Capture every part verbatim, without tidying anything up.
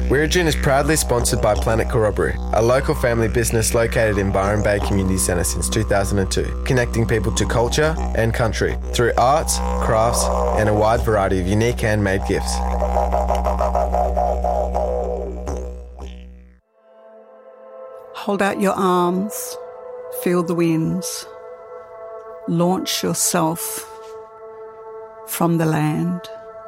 Wirrajin is proudly sponsored by Planet Corroboree, a local family business located in Byron Bay Community Centre since two thousand two, connecting people to culture and country through arts, crafts and a wide variety of unique handmade gifts. Hold out your arms, feel the winds, launch yourself from the land.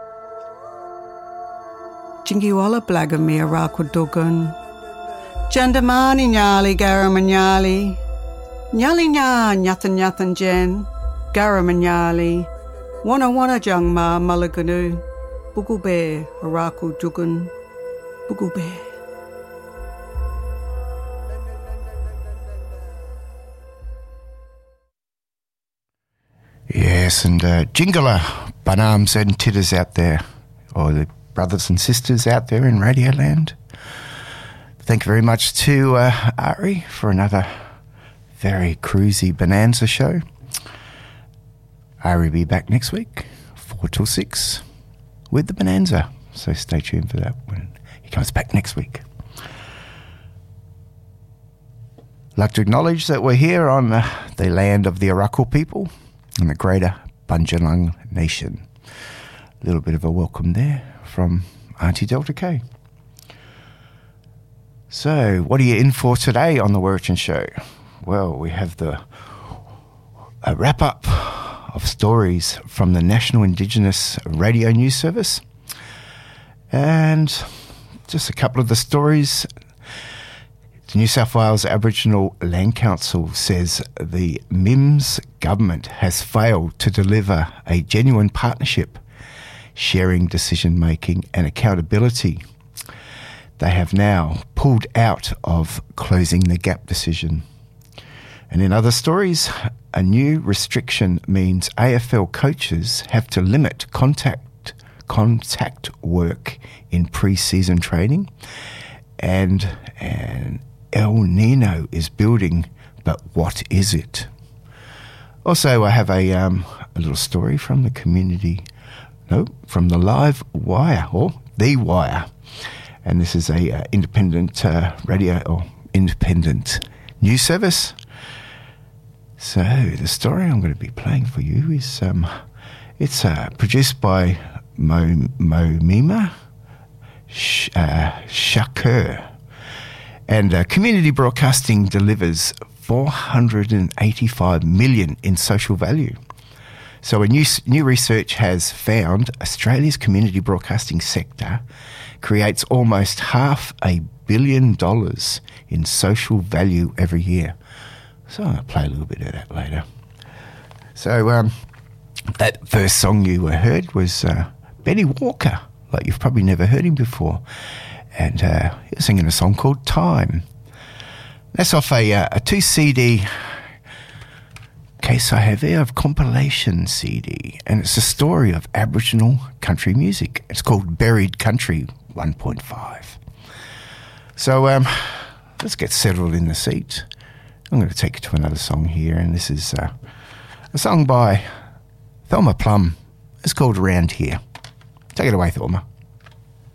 Jingiwala blagamia rakudugun, Jandamani nyali garamanyali, Nyali nya nyathan nyathan jen, garamanyali, Wana wana jangma malaganu, Bugube rakudugun, Bugube. Yes, and uh, Jingala, Banams and Titters out there, or the brothers and sisters out there in Radioland. Thank you very much to uh, Ari for another very cruisy Bonanza show. Ari will be back next week, four till six, with the Bonanza. So stay tuned for that when he comes back next week. I'd like to acknowledge that we're here on uh, the land of the Arakwal people in the greater Bundjalung Nation. A little bit of a welcome there from Auntie Delta K. So, what are you in for today on the Wirrajin Show? Well, we have the a wrap-up of stories from the National Indigenous Radio News Service, and just a couple of the stories. The New South Wales Aboriginal Land Council says the M I M S government has failed to deliver a genuine partnership, sharing decision-making and accountability. They have now pulled out of closing the gap decision. And in other stories, a new restriction means A F L coaches have to limit contact contact work in pre-season training, and an El Nino is building, but what is it? Also, I have a, um, a little story from the community, no, from the Live Wire, or The Wire. And this is a uh, independent uh, radio, or independent news service. So the story I'm going to be playing for you is, um, it's uh, produced by Mo, Mo Mima Sh, uh, Shakur. And uh, community broadcasting delivers four hundred eighty-five million dollars in social value. So a new, new research has found Australia's community broadcasting sector creates almost half a billion dollars in social value every year. So I'm going to play a little bit of that later. So um, that first song you heard was uh, Benny Walker, like you've probably never heard him before. And uh, he was singing a song called Time. That's off a, uh, a two C D Case I Have Here of compilation C D. And it's a story of Aboriginal country music. It's called Buried Country one point five. So um, let's get settled in the seat. I'm going to take you to another song here. And this is uh, a song by Thelma Plum. It's called Around Here. Take it away, Thelma.